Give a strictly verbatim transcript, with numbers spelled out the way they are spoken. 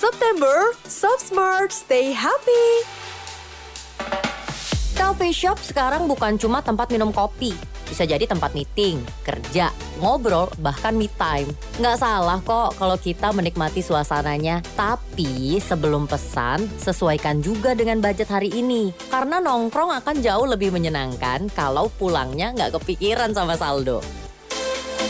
September, Shop Smart, stay happy. Coffee shop sekarang bukan cuma tempat minum kopi. Bisa jadi tempat meeting, kerja, ngobrol, bahkan me time. Nggak salah kok kalau kita menikmati suasananya. Tapi sebelum pesan, sesuaikan juga dengan budget hari ini. Karena nongkrong akan jauh lebih menyenangkan kalau pulangnya nggak kepikiran sama saldo.